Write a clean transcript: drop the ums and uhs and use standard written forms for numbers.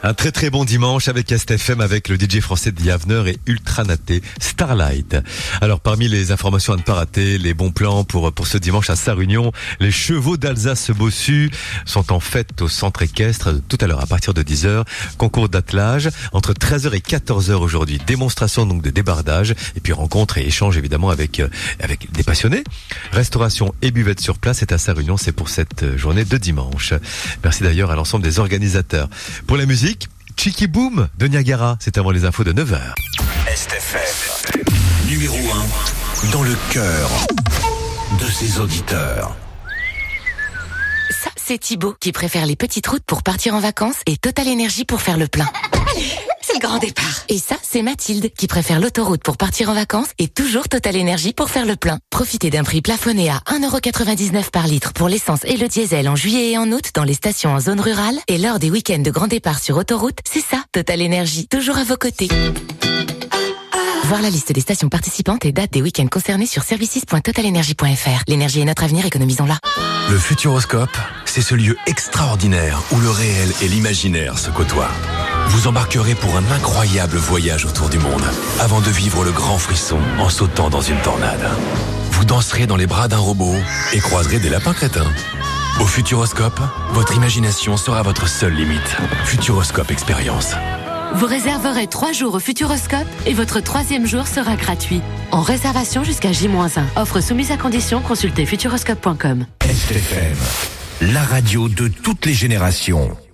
Un très très bon dimanche avec STFM, avec le DJ français de Yavner et Ultranaté Starlight. Alors parmi les informations à ne pas rater, les bons plans pour ce dimanche à Sarre-Union, les chevaux d'Alsace Bossu sont en fête au centre équestre tout à l'heure à partir de 10h. Concours d'attelage entre 13h et 14h aujourd'hui. Démonstration donc de débardage et puis rencontre et échange évidemment avec des passionnés. Restauration et buvette sur place, c'est à Sarre-Union, c'est pour cette journée de dimanche. Merci d'ailleurs à l'ensemble des organisateurs. Pour la musique, Cheeky Boom de Niagara, c'est avant les infos de 9h. STFM, numéro 1 dans le cœur de ses auditeurs. Ça, c'est Thibaut qui préfère les petites routes pour partir en vacances et Total Énergie pour faire le plein. C'est le grand départ. Et ça, c'est Mathilde qui préfère l'autoroute pour partir en vacances et toujours Total Énergie pour faire le plein. Profitez d'un prix plafonné à 1,99€ par litre pour l'essence et le diesel en juillet et en août dans les stations en zone rurale et lors des week-ends de grand départ sur autoroute. C'est ça, Total Énergie, toujours à vos côtés. Voir la liste des stations participantes et dates des week-ends concernés sur services.totalenergie.fr. L'énergie est notre avenir, économisons-la. Le Futuroscope, c'est ce lieu extraordinaire où le réel et l'imaginaire se côtoient. Vous embarquerez pour un incroyable voyage autour du monde avant de vivre le grand frisson en sautant dans une tornade. Vous danserez dans les bras d'un robot et croiserez des lapins crétins. Au Futuroscope, votre imagination sera votre seule limite. Futuroscope Expérience. Vous réserverez 3 jours au Futuroscope et votre 3e jour sera gratuit. En réservation jusqu'à J-1. Offre soumise à condition, consultez futuroscope.com. STFM, la radio de toutes les générations.